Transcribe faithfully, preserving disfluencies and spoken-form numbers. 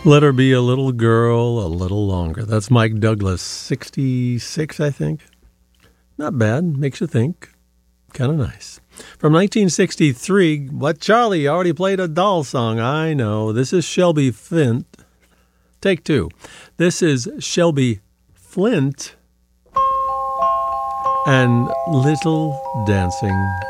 Let Her Be a Little Girl a Little Longer. That's Mike Douglas, sixty-six, I think. Not bad. Makes you think. Kind of nice. From nineteen sixty-three, what, Charlie, you already played a doll song. I know. This is Shelby Flint. Take two. This is Shelby Flint and Little Dancing